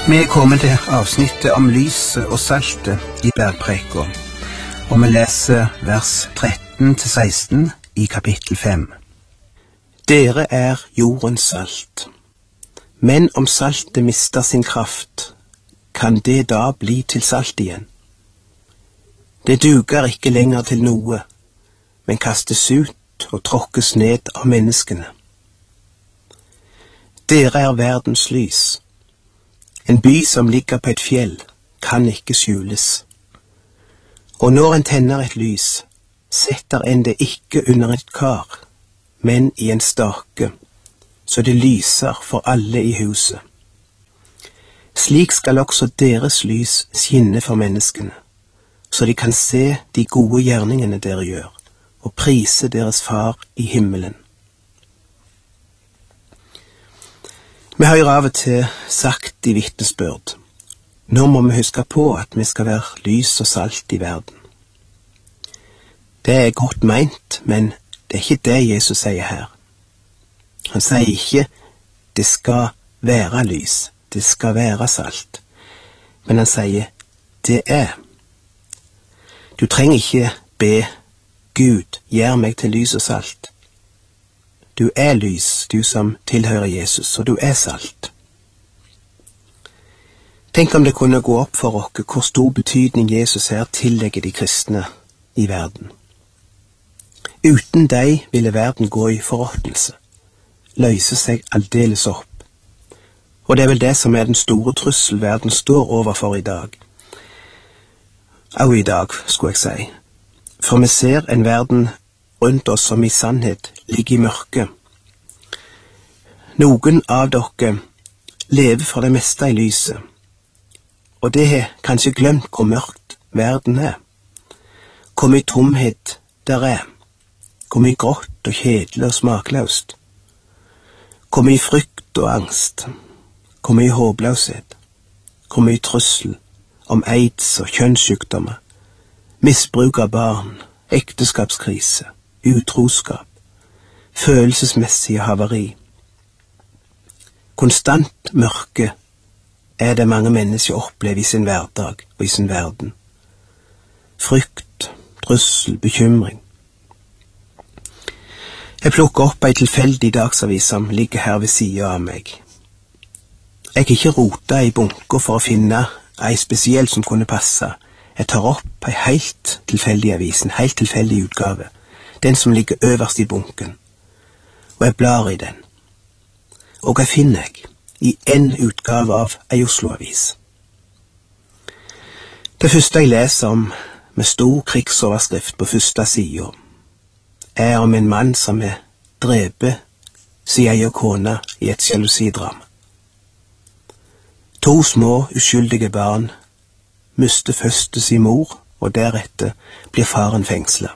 Vi er kommet til avsnittet om lyset og saltet i bergpreken, og vi leser vers 13-16 i kapittel 5. Dere er jordens salt. Men om saltet mister sin kraft, kan det da bli til salt igjen? Det duger ikke lenger til noe, men kastes ut og tråkkes ned av menneskene. Dere er verdens lys. En by som ligger på et fjell, kan ikke skjules. Og når en tenner et lys, setter en det ikke under et kar, men i en stake, så det lyser for alle i huset. Slik skal også deres lys skinne for menneskene, så de kan se de gode gjerningene dere gjør, og prise deres far i himmelen. Vi har jo av og til sagt i vitnesbyrd, nå må vi huske på at vi skal være lys og salt i verden. Det er godt meint, men det er ikke det Jesus sier her. Han sier ikke, det skal være lys, det skal være salt. Men han sier, det er. Du trenger ikke be, Gud, gjør meg til lys og salt. Du er lys, du som tilhører Jesus, og du er salt. Tenk om det kunne gå opp for oss hvor stor betydning Jesus her tillegger de kristne i verden. Uten deg ville verden gå i forråtnelse, løse seg aldeles opp. Og det er vel det som er den store trussel verden står overfor i dag. Og i dag, skulle jeg si. For vi ser en verden rundt oss som i sannhet ligger i mørke. Noen av dere lever for det meste i lyset, og det har kanskje glemt hvor mørkt verden er. Hvor mye tomhet der er. Hvor mye grått og kjedelig og smakløst. Hvor mye frykt og angst. Hvor mye håpløshet. Hvor mye trussel om aids og kjønnssykdommer. Misbruk av barn, ekteskapskrise, utroskap, følelsesmessig havari. Konstant mørke er det mange mennesker opplever i sin hverdag og i sin verden. Frykt, trussel, bekymring. Jeg plukker opp ei tilfeldig dagsavis som ligger her ved siden av meg. Jeg har ikke rotet i bunker for å finne ei spesiell som kunne passe. Jeg tar opp ei helt tilfeldig avis, en helt tilfeldig utgave, den som ligger øverst i bunken, og jeg blar i den. Og jeg finner i en utgave av ei Oslo-avis. Det første jeg leser om, med stor krigsoverskrift på første siden, er om en mann som er drevet sin egen kone i et sjalusidrama. 2 små, uskyldige barn mister først sin mor, og deretter blir faren fengslet.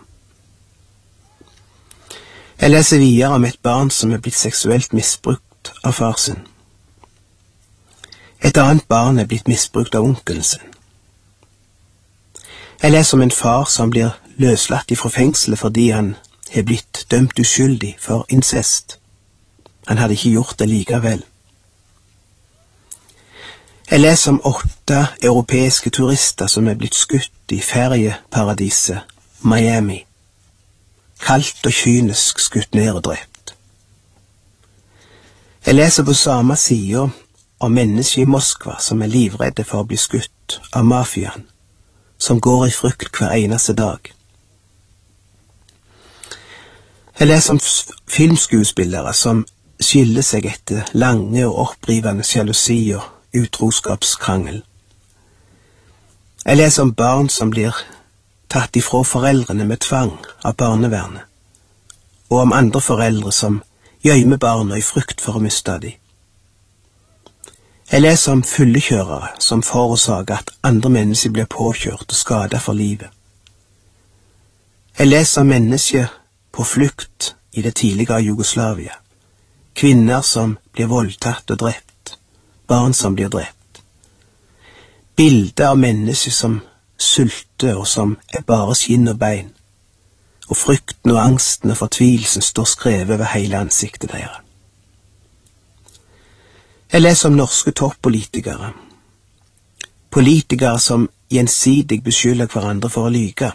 Jeg leser videre om et barn som er blitt seksuelt misbrukt av far sin. Et annet barn er blitt misbrukt av onkelen sin. Jeg leser om en far som blir løslatt ifra fengselet fordi han er blitt dømt uskyldig for incest. Han hadde ikke gjort det likevel. Jeg leser om 8 europeiske turister som er blitt skutt i ferieparadiset Miami. Kaldt og kynisk skutt ned og drept. Jeg leser på samme side om mennesker i Moskva som er livredde for å bli skutt av mafiaen, som går i frykt hver eneste dag. Jeg leser om filmskuespillere som skiller seg etter lange og opprivende sjalusi og utroskapskrangel. Jeg leser om barn som blir tatt ifra foreldrene med tvang av barnevernet, og om andre foreldre som gjemmer barna i frykt for å miste dem. Jeg leser om fyllekjørere som forårsaker at andre mennesker blir påkjørt og skadet for livet. Jeg leser om mennesker på flukt i det tidligere Jugoslavia, kvinner som blir voldtatt og drept, barn som blir drept. Bilder av mennesker som sulter og som er bare skinn og bein, og frykten og angsten og fortvilelsen står skrevet over hele ansiktet deres. Jeg leser om norske toppolitikere politikere som gjensidig beskylder hverandre for å lyge.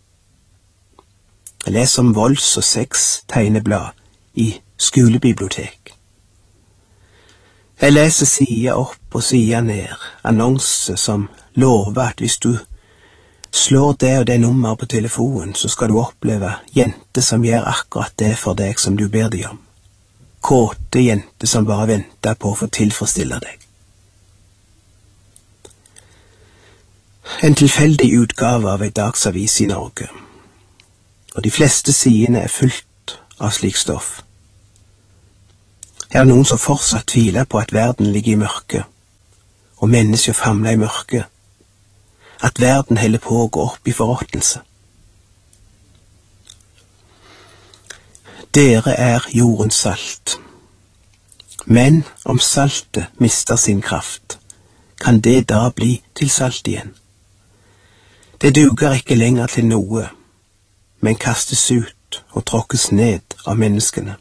Jeg leser om volds- og sex-tegneblad i skolebibliotek. Jeg leser side opp og side ned, annonser som lover at hvis du slår det og det nummer på telefonen, så skal du oppleve jenter som gjør akkurat det for deg som du ber dem om. Kåte jenter som bare venter på å få tilfredsstille deg. En tilfeldig utgave av en dagsavis i Norge, og de fleste sidene er fullt av slik stoff. Her er noen som fortsatt tviler på at verden ligger i mørke, og mennesker famler i mørke, at verden holder på å gå opp i forråtnelse. Dere er jordens salt. Men om saltet mister sin kraft, kan det da bli til salt igjen? Det duger ikke lenger til noe, men kastes ut og tråkkes ned av menneskene.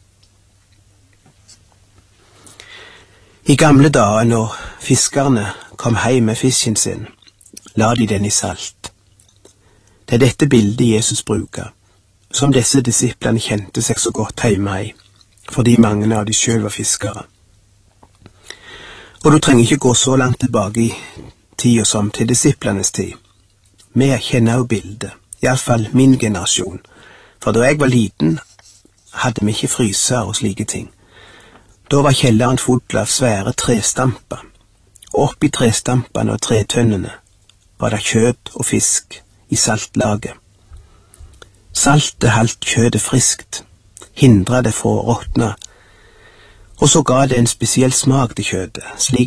I gamle dager når fiskerne kom hjem med fisken sin, la de den i salt. Det er dette bildet Jesus bruker, som disse disiplene kjente seg så godt hjemme i, fordi mange av de selv var fiskere. Og du trenger ikke gå så langt tilbake i tida som til disiplenes tid. Vi kjenner jo bildet, i alle fall min generasjon, for da jeg var liten, hadde vi ikke fryser og slike ting. Da var kjelleren full av svære trestamper, og oppi trestampene og tretønnene var det kjøtt og fisk i saltlaget. Saltet holdt kjøttet friskt, hindret det fra å råtne, og så ga det en spesiell smak til kjøttet,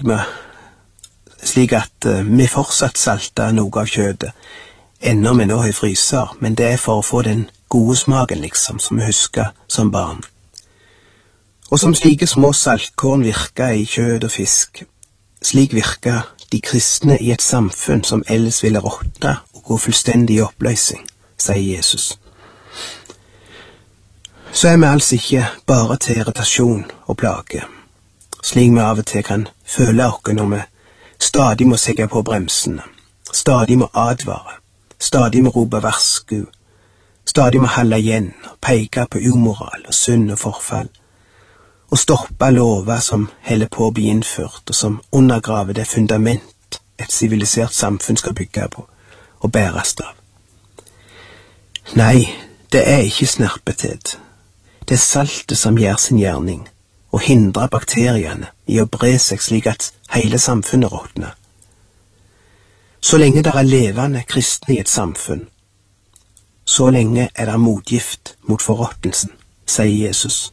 slik at vi fortsatt saltet noe av kjøttet, ennå vi nå har fryser, men det er for å få den gode smaken liksom, som vi husker som barn. Og som slike små saltkorn virker i kjøtt og fisk, slik virker de kristne i et samfunn som ellers ville råtne og gå fullstendig i oppløsning, sier Jesus. Så er vi altså ikke bare til irritasjon og plage, slik vi av og til kan føle oss når vi stadig må segge på bremsene, stadig må advare, stadig må rope varsku, stadig må holde igjen og peke på umoral og synd og forfall, og stoppe lover som holder på å bli innført, og som undergraver det fundament et sivilisert samfunn skal bygge på og bæres av. Nei, det er ikke snerpethet. Det er saltet som gjør sin gjerning, og hindrer bakteriene i å bre seg slik at hele samfunnet råtner. Så lenge det er levende kristne i et samfunn, så lenge er det motgift mot forråtnelsen, sier Jesus.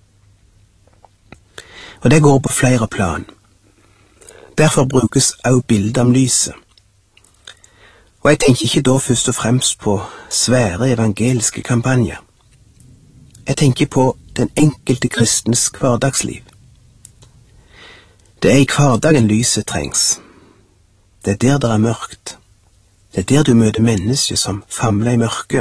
Og det går på flere plan. Derfor brukes også bildet om lyset. Og jeg tenker ikke da først og fremst på svære evangeliske kampanjer. Jeg tenker på den enkelte kristens hverdagsliv. Det er i hverdagen lyset trengs. Det er der det er mørkt. Det er der du møter mennesker som famler i mørket.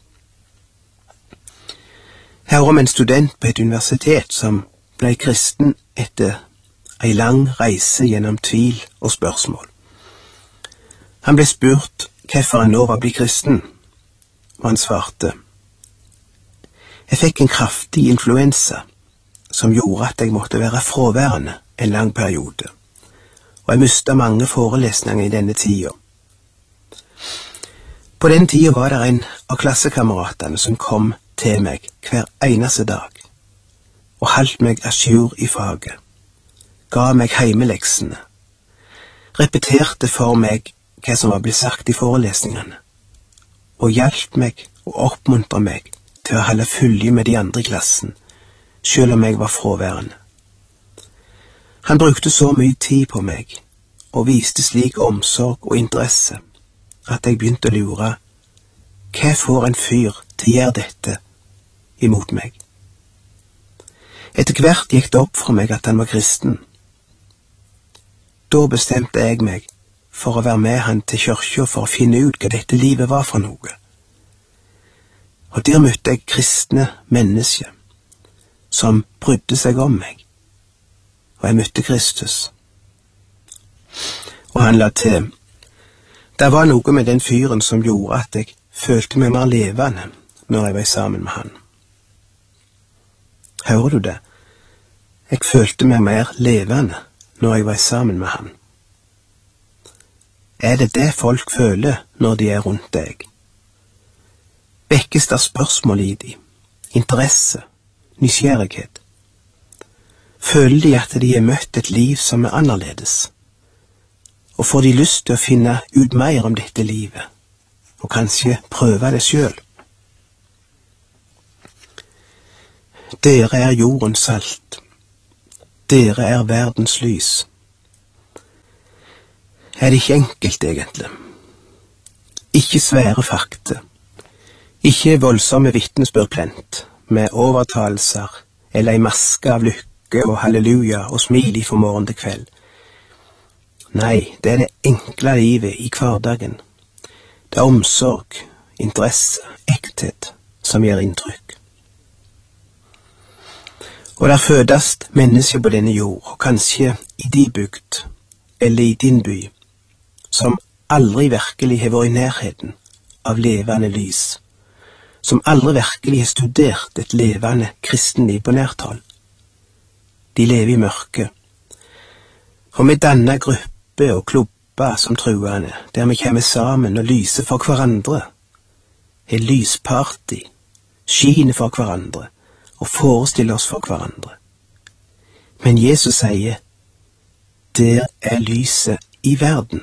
Jeg hører om en student på et universitet som ble kristen etter en lang reise gjennom tvil og spørsmål. Han ble spurt hvorfor han nå var blitt kristen, og han svarte: Jeg fikk en kraftig influensa som gjorde at jeg måtte være fraværende en lang periode, og jeg mistet mange forelesninger i denne tida. På den tida var det en av klassekameratene som kom til meg hver eneste dag, og holdt meg à jour i faget, ga meg heimeleksene, repeterte for meg hva som var blitt sagt i forelesningene, og hjalp meg og oppmuntret meg til å holde følge med de andre i klassen, selv om jeg var fraværende. Han brukte så mye tid på meg, og viste slik omsorg og interesse, at jeg begynte å lure: hva får en fyr til å gjøre dette imot meg? Etter hvert gikk det opp for meg at han var kristen. Da bestemte jeg meg for å være med han til kirka for å finne ut hva dette livet var for noe. Og der møtte jeg kristne mennesker som brydde seg om meg, og jeg møtte Kristus. Og han la til: Det var noe med den fyren som gjorde at jeg følte meg mer levende når jeg var sammen med han. Hører du det? Jeg følte meg mer levende når jeg var sammen med han. Er det det folk føler når de er rundt deg? Vekkes der spørsmål i de, interesse, nysgjerrighet? Føler de at de har møtt et liv som er annerledes? Og får de lyst til å finne ut mer om dette livet, og kanskje prøve det selv? Dere er jordens salt. Dere er verdens lys. Er det ikke enkelt egentlig? Ikke svære fakta. Ikke voldsomme vitnesbyrd med overtalelser eller en maske av lykke og halleluja og smil fra morgen til kveld. Nei, det er det enkle livet i hverdagen. Det er omsorg, interesse, ekthet som gjør inntrykk. Og der fødes mennesker på denne jord, og kanskje i din bygd eller i din by, som aldri virkelig har vært i nærheten av levende lys, som aldri virkelig har studert et levende kristenliv på nærtall. De lever i mørket, og vi danner grupper og klubber som truende, der vi kommer sammen og lyser for hverandre, er lysparty, skiner for hverandre og forestiller oss for hverandre. Men Jesus sier, det er lyset i verden.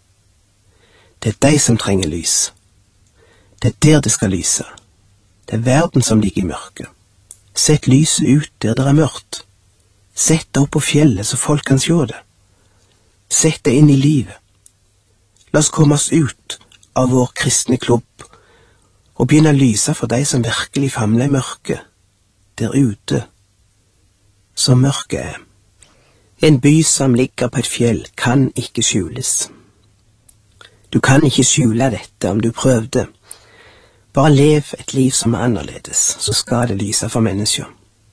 Det er de som trenger lys. Det er der det skal lyse. Det er verden som ligger i mørket. Sett lyset ut der det er mørkt. Sett det opp på fjellet så folk kan se det. Sett det inn i livet. La oss komme oss ut av vår kristne klubb og begynne å lyse for de som virkelig famler i mørket, der ute, som mørket er. En by som ligger på et fjell kan ikke skjules. Du kan ikke skjule dette om du prøvde. Bare lev et liv som er annerledes, så skal det lyse for mennesker.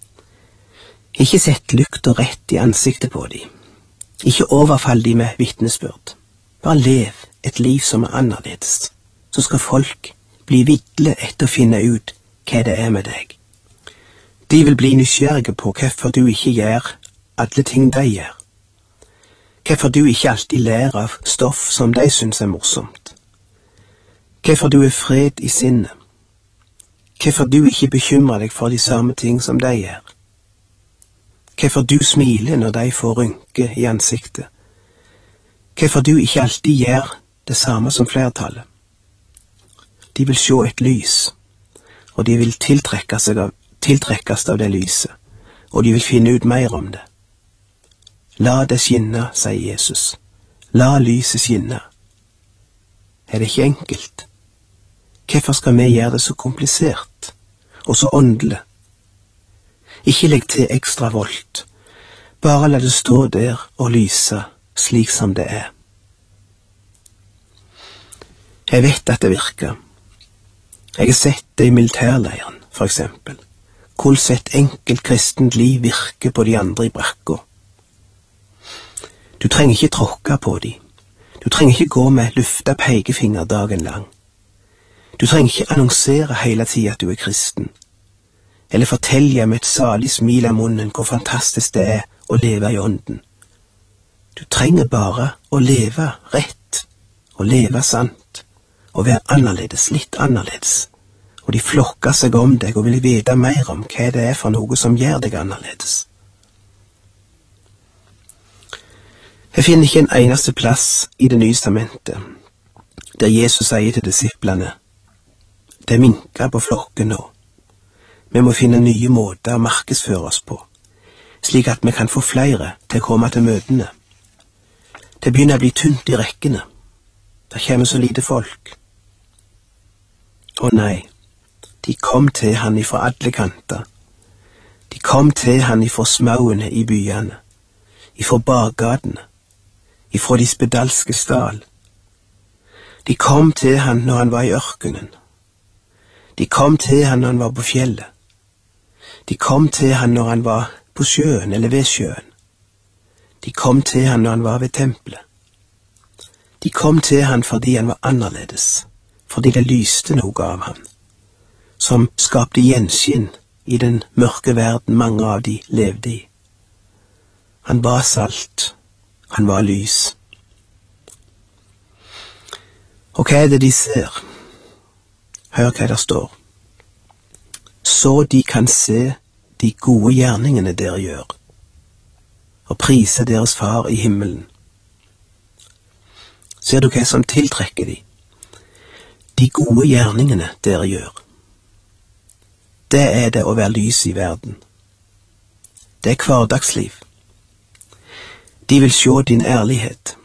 Ikke sett lykta rett i ansiktet på dem. Ikke overfall dem med vitnesbyrd. Bare lev et liv som er annerledes, så skal folk bli vidle etter å finne ut hva det er med deg. De vil bli nysgjerrige på hvorfor du ikke gjør alle ting de gjør. Hvorfor du ikke alltid lærer av stoff som de synes er morsomt. Hvorfor du er fred i sinnet. Hvorfor du ikke bekymrer deg for de samme ting som de gjør. Hvorfor du smiler når de får rynke i ansiktet. Hvorfor du ikke alltid gjør det samme som flertallet. De vil se et lys, og de vil tiltrekkes av det lyset, og de vil finne ut mer om det. La det skinne, sier Jesus. La lyset skinne. Er det ikke enkelt? Hvorfor skal vi gjøre det så komplisert, og så åndelig? Ikke legg til ekstra volt. Bare la det stå der og lyse slik som det er. Jeg vet at det virker. Jeg har sett det i militærleiren, for eksempel. Hvordan et enkelt kristent liv virker på de andre i brakka. Du trenger ikke tråkke på dem. Du trenger ikke gå med lufta pekefinger dagen lang. Du trenger ikke annonsere hele tiden at du er kristen, eller fortelle med et salig smil av munnen hvor fantastisk det er å leve i ånden. Du trenger bare å leve rett, og leve sant, og være annerledes, litt annerledes, og de flokker seg om deg og vil vite mer om hva det er for noe som gjør deg annerledes. Jeg finner ikke en eneste plass i Det nye testamentet der Jesus sier til disiplene, det minker på flokken nå. Vi må finne nye måter å markedsføre oss på, slik at vi kan få flere til å komme til møtene. Det begynner å bli tynt i rekkene. Det kommer så lite folk. Å nei, de kom til han ifra alle kanter. De kom til han ifra smauene i byene, ifra bakgatene, ifra de spedalske stall. De kom til han når han var i ørkenen. De kom til han når han var på fjellet. De kom til han når han var på sjøen eller ved sjøen. De kom til han når han var ved tempelet. De kom til han fordi han var annerledes, fordi det lyste noe av han, som skapte gjenskinn i den mørke verden mange av de levde i. Han var salt, han var lys. Og hva er det de ser? Hør hva der står. Så de kan se de gode gjerningene dere gjør, og prise deres far i himmelen. Ser du hva som tiltrekker de? De gode gjerningene dere gjør. Det er det å være lys i verden. Det er hverdagsliv. De vil se din ærlighet.